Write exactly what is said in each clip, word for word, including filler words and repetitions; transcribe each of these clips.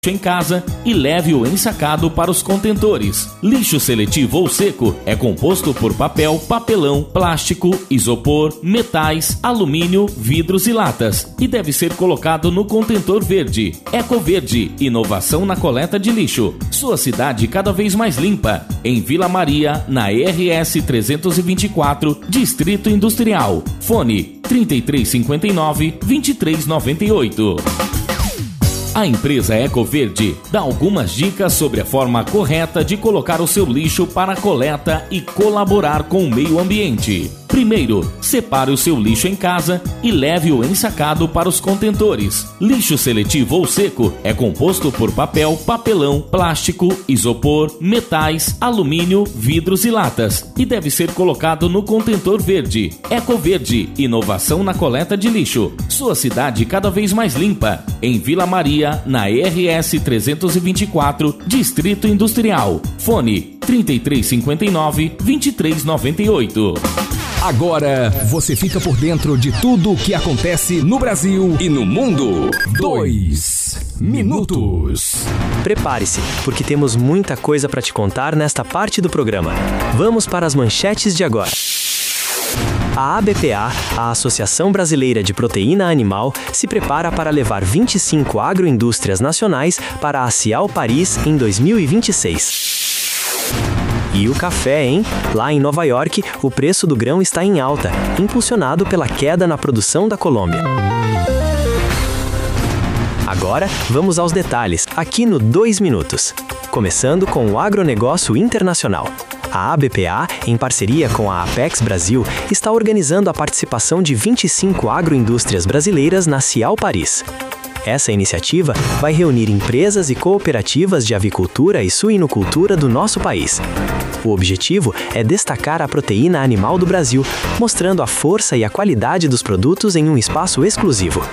em casa e leve-o ensacado para os contentores. Lixo seletivo ou seco é composto por papel, papelão, plástico, isopor, metais, alumínio, vidros e latas e deve ser colocado no contentor verde. Ecoverde, inovação na coleta de lixo. Sua cidade cada vez mais limpa. Em Vila Maria, na R S trezentos e vinte e quatro, Distrito Industrial. Fone trinta e três cinquenta e nove, vinte e três noventa e oito. A empresa Ecoverde dá algumas dicas sobre a forma correta de colocar o seu lixo para a coleta e colaborar com o meio ambiente. Primeiro, separe o seu lixo em casa e leve-o ensacado para os contentores. Lixo seletivo ou seco é composto por papel, papelão, plástico, isopor, metais, alumínio, vidros e latas e deve ser colocado no contentor verde. Ecoverde, inovação na coleta de lixo. Sua cidade cada vez mais limpa. Em Vila Maria, na R S trezentos e vinte e quatro, Distrito Industrial. Fone trinta e três cinquenta e nove, vinte e três noventa e oito. Agora você fica por dentro de tudo o que acontece no Brasil e no mundo. Dois minutos. Prepare-se, porque temos muita coisa para te contar nesta parte do programa. Vamos para as manchetes de agora. A A B P A, a Associação Brasileira de Proteína Animal, se prepara para levar vinte e cinco agroindústrias nacionais para a Cial Paris em dois mil e vinte e seis. E o café, hein? Lá em Nova York, o preço do grão está em alta, impulsionado pela queda na produção da Colômbia. Agora, vamos aos detalhes, aqui no dois minutos. Começando com o agronegócio internacional. A A B P A, em parceria com a Apex Brasil, está organizando a participação de vinte e cinco agroindústrias brasileiras na Cial Paris. Essa iniciativa vai reunir empresas e cooperativas de avicultura e suinocultura do nosso país. O objetivo é destacar a proteína animal do Brasil, mostrando a força e a qualidade dos produtos em um espaço exclusivo.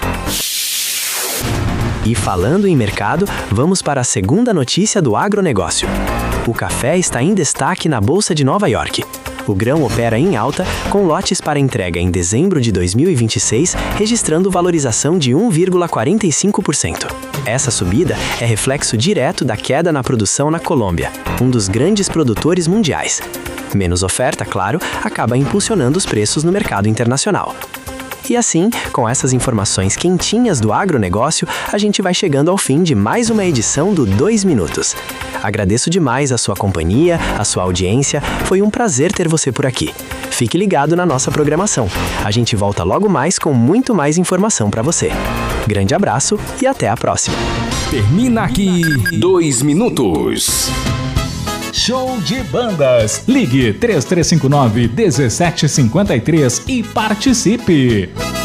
E falando em mercado, vamos para a segunda notícia do agronegócio. O café está em destaque na Bolsa de Nova York. O grão opera em alta, com lotes para entrega em dezembro de dois mil e vinte e seis, registrando valorização de um vírgula quarenta e cinco por cento. Essa subida é reflexo direto da queda na produção na Colômbia, um dos grandes produtores mundiais. Menos oferta, claro, acaba impulsionando os preços no mercado internacional. E assim, com essas informações quentinhas do agronegócio, a gente vai chegando ao fim de mais uma edição do dois minutos. Agradeço demais a sua companhia, a sua audiência, foi um prazer ter você por aqui. Fique ligado na nossa programação. A gente volta logo mais com muito mais informação para você. Grande abraço e até a próxima. Termina aqui dois minutos. Show de bandas. Ligue três três cinco nove, um sete cinco três e participe.